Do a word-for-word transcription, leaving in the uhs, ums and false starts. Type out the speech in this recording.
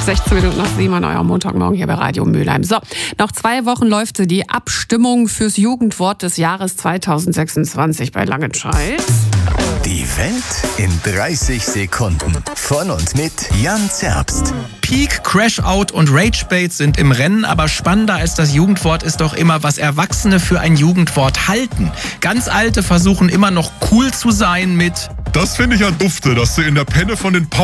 sechzehn Minuten nach sieben an eurem Montagmorgen hier bei Radio Mülheim. So, noch zwei Wochen läuft die Abstimmung fürs Jugendwort des Jahres zweitausendsechsundzwanzig bei Langenscheidt. Die Welt in dreißig Sekunden. Von und mit Jan Zerbst. Peak, Crash-Out und Rage-Bait sind im Rennen, aber spannender als das Jugendwort ist doch immer, was Erwachsene für ein Jugendwort halten. Ganz Alte versuchen immer noch cool zu sein mit: Das finde ich ja dufte, dass du in der Penne von den